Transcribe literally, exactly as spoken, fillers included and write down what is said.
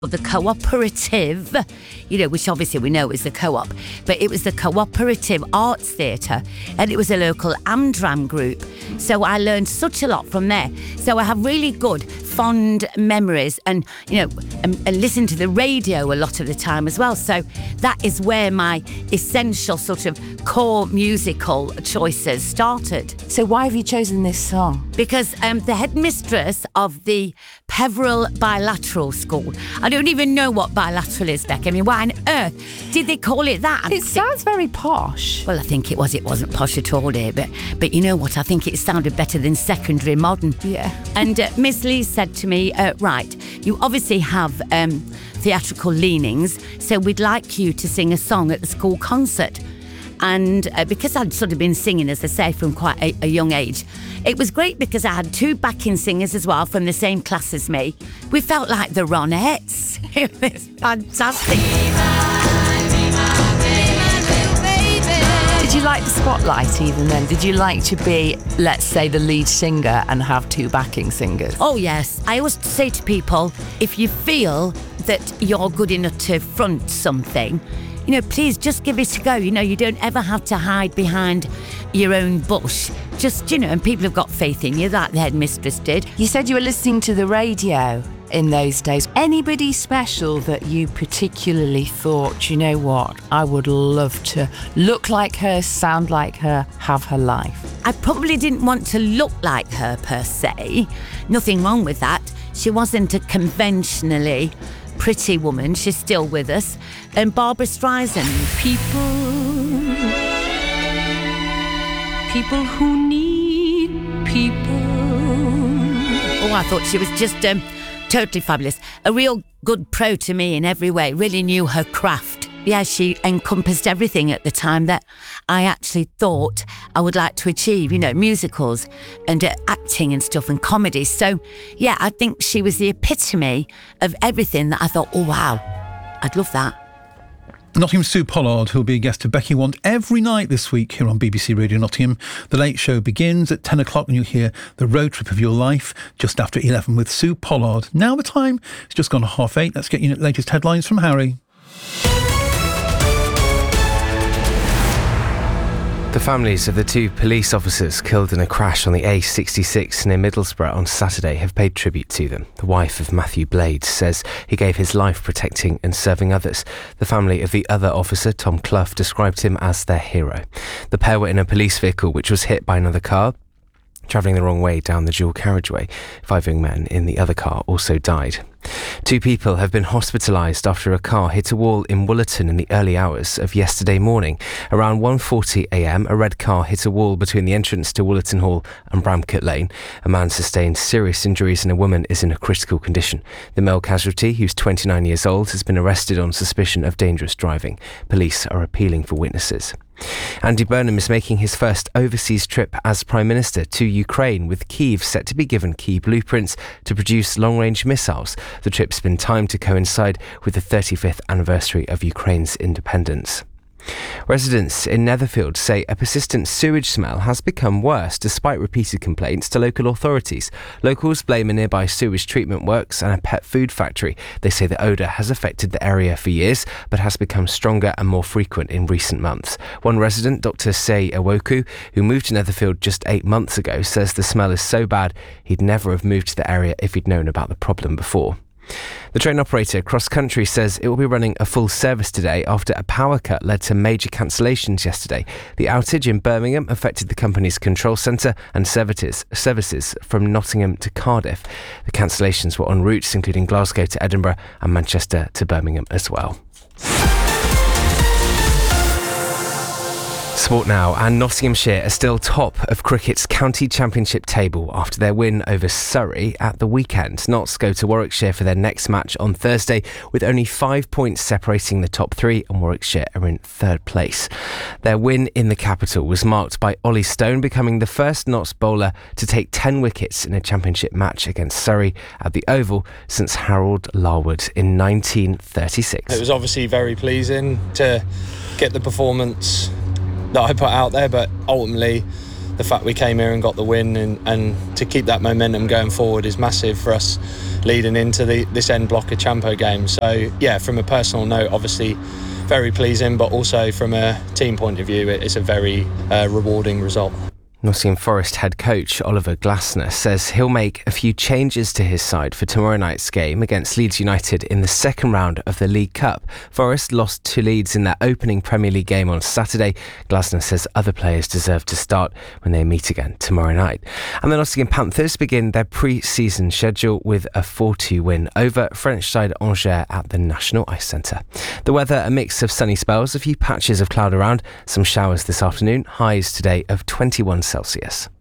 the cooperative, you know, which obviously we know is the co-op, but it was the Cooperative Arts Theatre, and it was a local Amdram group. So I learned such a lot from there. So I have really good, fond memories, and, you know, and, and listen to the radio a lot of the time as well. So that is where my essential sort of core musical choices started. So why have you chosen this song? Because um, the headmistress of the Peveril Bilateral School, I don't even know what bilateral is, Beck. I mean, why on earth did they call it that? It sounds very posh. Well, I think it was. It wasn't posh at all, dear. But, but you know what? I think it sounded better than secondary modern. Yeah. And uh, Miss Lee said to me, uh, right, you obviously have um, theatrical leanings, so we'd like you to sing a song at the school concert. And uh, because I'd sort of been singing, as I say, from quite a, a young age, it was great because I had two backing singers as well from the same class as me. We felt like the Ronettes. It was fantastic. Did you like the spotlight even then? Did you like to be, let's say, the lead singer and have two backing singers? Oh, yes. I always say to people, if you feel that you're good enough to front something, you know, please just give it a go. You know, you don't ever have to hide behind your own bush. Just, you know, and people have got faith in you, like the headmistress did. You said you were listening to the radio in those days. Anybody special that you particularly thought, you know what, I would love to look like her, sound like her, have her life? I probably didn't want to look like her per se. Nothing wrong with that. She wasn't a conventionally pretty woman. She's still with us. And Barbara Streisand. People, people who need people. Oh, I thought she was just um, totally fabulous. A real good pro to me in every way. Really knew her craft. Yeah, she encompassed everything at the time that I actually thought I would like to achieve, you know, musicals and uh, acting and stuff and comedy. So, yeah, I think she was the epitome of everything that I thought, oh, wow, I'd love that. Nottingham's Sue Pollard, who'll be a guest of Becky Want every night this week here on B B C Radio Nottingham. The Late Show begins at ten o'clock and you hear the road trip of your life just after eleven with Sue Pollard. Now the time is just gone to half eight. Let's get you the latest headlines from Harry. The families of the two police officers killed in a crash on the A sixty-six near Middlesbrough on Saturday have paid tribute to them. The wife of Matthew Blades says he gave his life protecting and serving others. The family of the other officer, Tom Clough, described him as their hero. The pair were in a police vehicle which was hit by another car, travelling the wrong way down the dual carriageway. Five young men in the other car also died. Two people have been hospitalised after a car hit a wall in Woollerton in the early hours of yesterday morning. Around one forty a m, a red car hit a wall between the entrance to Woollerton Hall and Bramcote Lane. A man sustained serious injuries and a woman is in a critical condition. The male casualty, who's twenty-nine years old, has been arrested on suspicion of dangerous driving. Police are appealing for witnesses. Andy Burnham is making his first overseas trip as Prime Minister to Ukraine, with Kyiv set to be given key blueprints to produce long-range missiles. The trip's been timed to coincide with the thirty-fifth anniversary of Ukraine's independence. Residents in Netherfield say a persistent sewage smell has become worse despite repeated complaints to local authorities. Locals blame a nearby sewage treatment works and a pet food factory. They say the odour has affected the area for years but has become stronger and more frequent in recent months. One resident, Doctor Sei Awoku, who moved to Netherfield just eight months ago, says the smell is so bad he'd never have moved to the area if he'd known about the problem before. The train operator Cross Country says it will be running a full service today after a power cut led to major cancellations yesterday. The outage in Birmingham affected the company's control centre and services, services from Nottingham to Cardiff. The cancellations were on routes including Glasgow to Edinburgh and Manchester to Birmingham as well. Sport now, and Nottinghamshire are still top of cricket's county championship table after their win over Surrey at the weekend. Notts go to Warwickshire for their next match on Thursday, with only five points separating the top three, and Warwickshire are in third place. Their win in the capital was marked by Ollie Stone becoming the first Notts bowler to take ten wickets in a championship match against Surrey at the Oval since Harold Larwood in nineteen thirty-six. It was obviously very pleasing to get the performance that I put out there, but ultimately the fact we came here and got the win, and, and to keep that momentum going forward is massive for us leading into the, this end block of Champo game. So yeah, from a personal note, obviously very pleasing, but also from a team point of view, it's a very uh, rewarding result. Nottingham Forest head coach Oliver Glasner says he'll make a few changes to his side for tomorrow night's game against Leeds United in the second round of the League Cup. Forest lost to Leeds in their opening Premier League game on Saturday. Glasner says other players deserve to start when they meet again tomorrow night. And the Nottingham Panthers begin their pre-season schedule with a four two win over French side Angers at the National Ice Centre. The weather, a mix of sunny spells, a few patches of cloud around, some showers this afternoon, highs today of twenty-one Celsius.